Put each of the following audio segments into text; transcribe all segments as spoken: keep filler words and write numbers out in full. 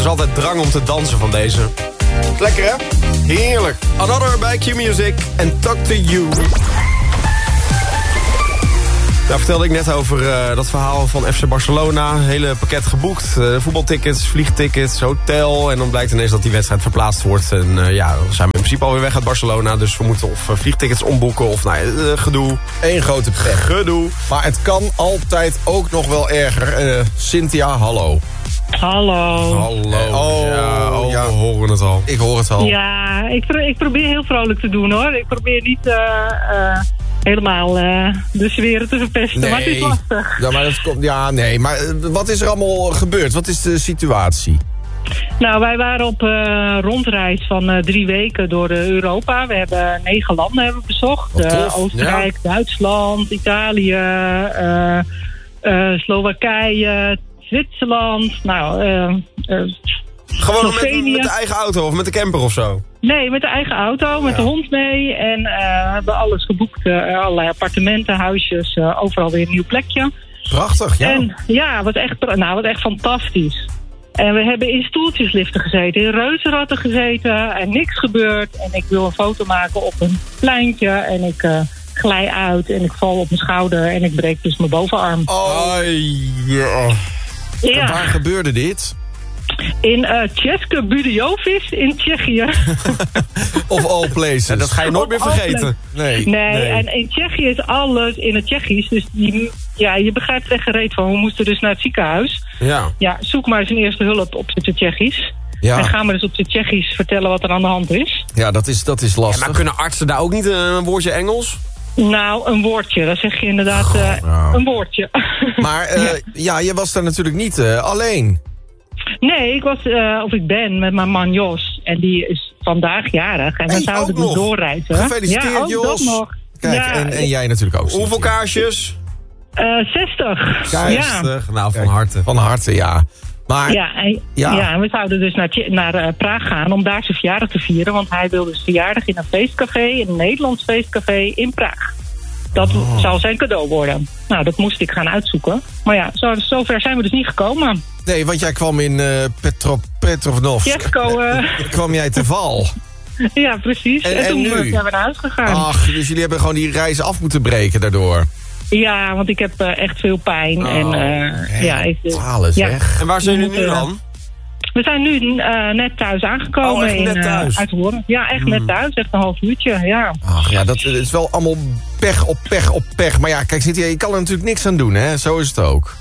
is altijd drang om te dansen van deze. Lekker, hè? Heerlijk. Another bij Q-Music en Talk to You. Daar vertelde ik net over uh, dat verhaal van F C Barcelona. Hele pakket geboekt. Uh, voetbaltickets, vliegtickets, hotel. En dan blijkt ineens dat die wedstrijd verplaatst wordt. En uh, ja, dan zijn we in principe alweer weg uit Barcelona. Dus we moeten of uh, vliegtickets omboeken of nou, uh, gedoe. Eén grote pech. Gedoe. Maar het kan altijd ook nog wel erger. Uh, Cynthia, hallo. Hallo. Hallo. Oh, ja, oh, ja. we horen het al. Ik hoor het al. Ja, ik, pro- ik probeer heel vrolijk te doen hoor. Ik probeer niet uh, uh, helemaal uh, de sfeer te verpesten, Nee. maar het is lastig. Ja, maar dat komt, ja, nee. Maar uh, wat is er allemaal gebeurd? Wat is de situatie? Nou, wij waren op uh, rondreis van uh, drie weken door uh, Europa. We hebben negen landen hebben we bezocht. Wat tof. Uh, Oostenrijk, ja. Duitsland, Italië, uh, uh, Slowakije, Zwitserland. Nou, uh, uh, Gewoon met, Slovenië. met de eigen auto of met de camper of zo? Nee, met de eigen auto, met Ja. de hond mee. En uh, we hebben alles geboekt. Uh, allerlei appartementen, huisjes, uh, overal weer een nieuw plekje. Prachtig, ja. En ja, wat echt, pra- nou, wat echt fantastisch. En we hebben in stoeltjesliften gezeten, in reuzenratten gezeten en niks gebeurd. En ik wil een foto maken op een pleintje en ik uh, glij uit en ik val op mijn schouder en ik breek dus mijn bovenarm. Oh, ja. Ja, En waar gebeurde dit? in uh, České Budějovice in Tsjechië. Of all places? En dat ga je nooit meer Op vergeten. Nee. Nee, Nee. en in Tsjechië is alles in het Tsjechisch. Dus die, ja, je begrijpt er echt gereed van. We moesten dus naar het ziekenhuis. Ja. Ja, zoek maar eens een eerste hulp op het Tsjechisch. Ja. En ga maar eens op het Tsjechisch vertellen wat er aan de hand is. Ja, dat is, dat is Ja, lastig. maar kunnen artsen daar ook niet een woordje Engels? Nou, een woordje. Dat zeg je inderdaad uh, nou. een woordje. Maar uh, ja, je was daar natuurlijk niet uh, alleen. Nee, ik was, uh, of ik ben met mijn man Jos. En die is vandaag jarig. En we Hey, zouden ook dus nog. doorreizen. Gefeliciteerd, ja, ook Jos. dat nog. Kijk, ja, en, en jij natuurlijk ook. Hoeveel Cynthia. kaarsjes? uh, zestig. Ja. Rustig. Nou, van Kijk, harte. Van harte, ja. Maar Ja, en, Ja. ja. en we zouden dus naar, Tje- naar uh, Praag gaan om daar zijn verjaardag te vieren. Want hij wilde zijn verjaardag in een feestcafé, een Nederlands feestcafé in Praag. Dat Oh. zou zijn cadeau worden. Nou, dat moest ik gaan uitzoeken. Maar ja, zo, zover zijn we dus niet gekomen. nee, want jij kwam in uh, Petro, Petrovnovsk. Jesko, uh, kwam jij te val. ja, precies. En- En, en toen nu? uh, zijn we naar huis gegaan. Ach, dus jullie hebben gewoon die reis af moeten breken daardoor. Ja, want ik heb uh, echt veel pijn. en, uh, ja, ik, uh, Alles ja. weg. En waar zijn We jullie nu moeten- dan? We zijn nu uh, net thuis aangekomen. Oh, echt net in, uh, thuis? uit Hoorn. Ja, echt net thuis. Echt een half uurtje, ja. Ach ja, dat is wel allemaal pech op pech op pech. Maar ja, kijk, Cynthia, je kan er natuurlijk niks aan doen, hè? Zo is het ook.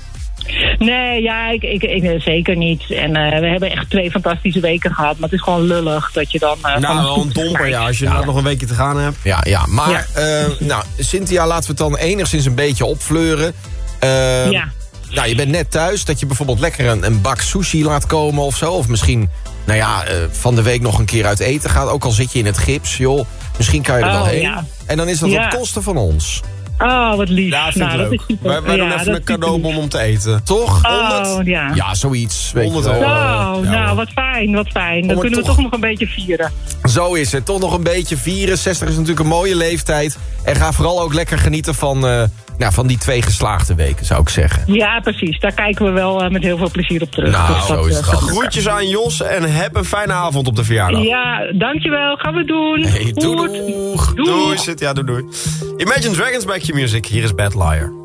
Nee, ja, ik, ik, ik, zeker niet. En uh, we hebben echt twee fantastische weken gehad. Maar het is gewoon lullig dat je dan... Uh, Nou, van wel een domper, ja. Als je inderdaad nog een weekje te gaan hebt. Ja, ja. Maar, Ja. eh, nou, Cynthia, laten we het dan enigszins een beetje opfleuren. Eh, Ja. Nou, je bent net thuis. Dat je bijvoorbeeld lekker een, een bak sushi laat komen of zo. Of misschien, nou ja, eh, van de week nog een keer uit eten gaat. Ook al zit je in het gips, joh. Misschien kan je er Oh, wel heen. ja. En dan is dat Ja. op kosten van ons. Oh, wat lief. Ja, vind ik nou, dat leuk. is super. Wij, wij doen Ja, even dat een is super cadeaubon lief. om te eten. Toch? Oh, ja. Ja, zoiets. Weet je honderd wel. euro. Oh, Ja, nou, hoor. wat fijn, wat fijn. Dan het kunnen we toch- toch nog een beetje vieren. Zo is het. Toch nog een beetje vieren. zestig is natuurlijk een mooie leeftijd. En ga vooral ook lekker genieten van, eh, nou, van die twee geslaagde weken, zou ik zeggen. Ja, precies. Daar kijken we wel uh, met heel veel plezier op terug. Nou, Dus zo dat, is uh, het dan. gaat- Groetjes aan Jos en heb een fijne avond op de verjaardag. Ja, dankjewel. Gaan we doen. Hey, doei, Goed. doeg. Doei. Doei, zit, ja, doei, doei. Imagine Dragons bij Q-Music. Hier is Bad Liar.